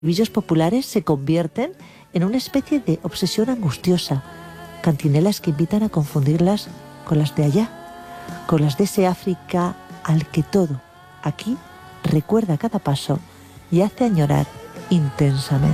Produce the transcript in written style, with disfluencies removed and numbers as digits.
estribillos populares se convierten en una especie de obsesión angustiosa, cantinelas que invitan a confundirlas con las de allá, con las de ese África al que todo, aquí, recuerda cada paso y hace añorar intensamente.